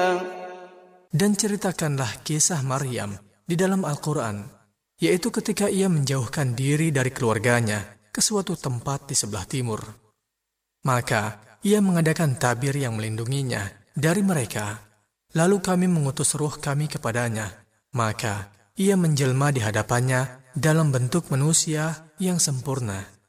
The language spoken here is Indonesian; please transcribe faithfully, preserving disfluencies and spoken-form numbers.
Dan ceritakanlah kisah Maryam di dalam Al-Quran, yaitu ketika ia menjauhkan diri dari keluarganya ke suatu tempat di sebelah timur. Maka ia mengadakan tabir yang melindunginya dari mereka. Lalu kami mengutus ruh kami kepadanya. Maka ia menjelma di hadapannya dalam bentuk manusia yang sempurna.